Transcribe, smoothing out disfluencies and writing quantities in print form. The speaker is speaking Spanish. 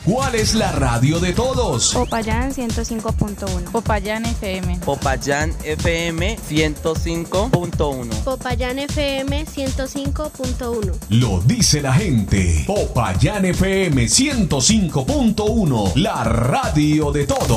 ¿Cuál es la radio de todos? Popayán 105.1. Popayán FM. Popayán FM 105.1. Popayán FM 105.1. Lo dice la gente. Popayán FM 105.1. La radio de todos.